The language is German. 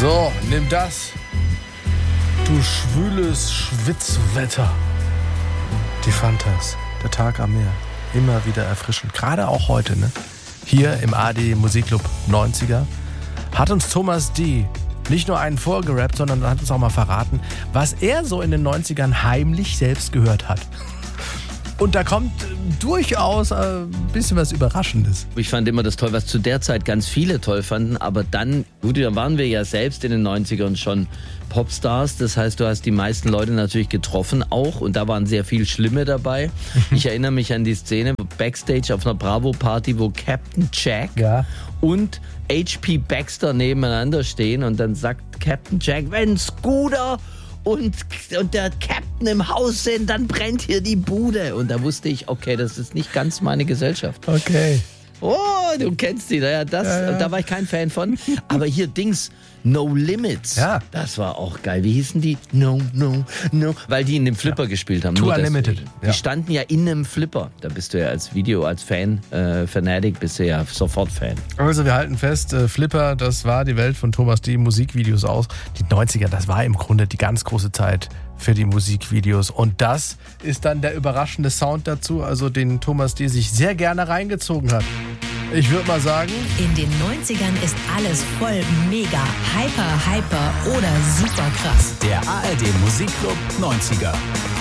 So, nimm das, du schwüles Schwitzwetter. Die Fantas, der Tag am Meer, immer wieder erfrischend. Gerade auch heute, ne? Hier im AD Musikclub 90er hat uns Thomas D. nicht nur einen vorgerappt, sondern hat uns auch mal verraten, was er so in den 90ern heimlich selbst gehört hat. Und da kommt durchaus ein bisschen was Überraschendes. Ich fand immer das toll, was zu der Zeit ganz viele toll fanden. Aber dann, gut, da waren wir ja selbst in den 90ern schon Popstars. Das heißt, du hast die meisten Leute natürlich getroffen auch. Und da waren sehr viel Schlimme dabei. Ich erinnere mich an die Szene Backstage auf einer Bravo-Party, wo Captain Jack und H.P. Baxter nebeneinander stehen. Und dann sagt Captain Jack, wenn Scooter und der Captain im Haus sind, dann brennt hier die Bude. Und da wusste ich, okay, das ist nicht ganz meine Gesellschaft. Okay. Oh, du kennst die. Ja, da war ich kein Fan von. Aber hier Dings, No Limits. Ja. Das war auch geil. Wie hießen die? No. Weil die in dem Flipper gespielt haben. Too Unlimited. Die standen ja in einem Flipper. Da bist du ja als Fan, Fanatic, bist du ja sofort Fan. Also wir halten fest, Flipper, das war die Welt von Thomas D. Musikvideos aus. Die 90er, das war im Grunde die ganz große Zeit für die Musikvideos. Und das ist dann der überraschende Sound dazu, also den Thomas D. sich sehr gerne reingezogen hat. Ich würde mal sagen... In den 90ern ist alles voll mega, hyper oder super krass. Der ARD Musikclub 90er.